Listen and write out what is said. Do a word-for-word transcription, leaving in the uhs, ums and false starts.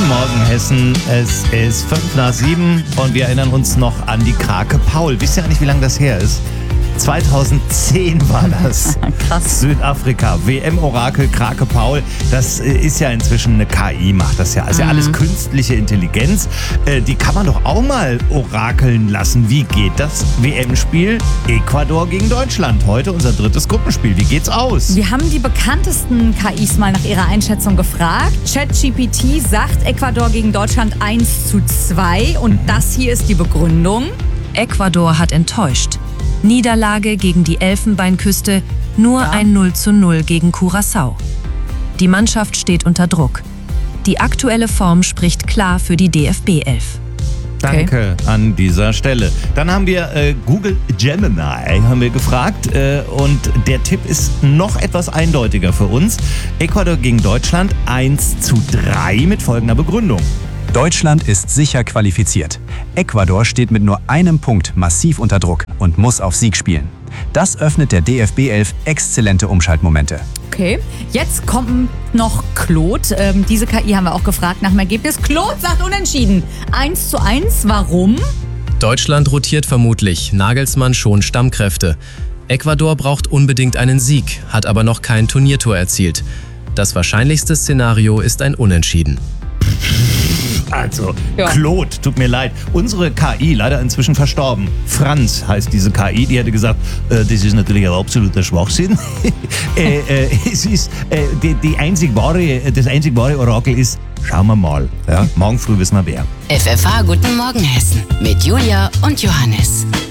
Guten Morgen, Hessen. Es ist fünf nach sieben und wir erinnern uns noch an die Krake Paul. Wisst ihr eigentlich, wie lange das her ist? zweitausendzehn war das. Krass. Südafrika, W M-Orakel Krake Paul. Das ist ja inzwischen eine K I, macht das ja. Also ja alles künstliche Intelligenz. Die kann man doch auch mal orakeln lassen. Wie geht das W M-Spiel? Ecuador gegen Deutschland. Heute unser drittes Gruppenspiel. Wie geht's aus? Wir haben die bekanntesten K Is mal nach ihrer Einschätzung gefragt. ChatGPT sagt Ecuador gegen Deutschland eins zu zwei. Und das hier ist die Begründung. Ecuador hat enttäuscht. Niederlage gegen die Elfenbeinküste, nur Ja. ein null zu null gegen Curaçao. Die Mannschaft steht unter Druck. Die aktuelle Form spricht klar für die D F B elf. Danke an dieser Stelle. Dann haben wir äh, Google Gemini haben wir gefragt äh, und der Tipp ist noch etwas eindeutiger für uns. Ecuador gegen Deutschland eins zu drei mit folgender Begründung. Deutschland ist sicher qualifiziert. Ecuador steht mit nur einem Punkt massiv unter Druck und muss auf Sieg spielen. Das öffnet der D F B elf exzellente Umschaltmomente. Okay, jetzt kommt noch Claude. Ähm, diese K I haben wir auch gefragt nach dem Ergebnis. Claude sagt unentschieden. eins zu eins. Warum? Deutschland rotiert vermutlich, Nagelsmann schont Stammkräfte. Ecuador braucht unbedingt einen Sieg, hat aber noch kein Turniertor erzielt. Das wahrscheinlichste Szenario ist ein Unentschieden. Also, Ja. Claude, tut mir leid. Unsere K I, leider inzwischen verstorben. Franz heißt diese K I, die hätte gesagt, äh, das ist natürlich ein absoluter Schwachsinn. äh, äh, es ist, äh, die, die einzig wahre, das einzig wahre Orakel ist, schauen wir mal. Ja? Morgen früh wissen wir wer. F F H Guten Morgen Hessen mit Julia und Johannes.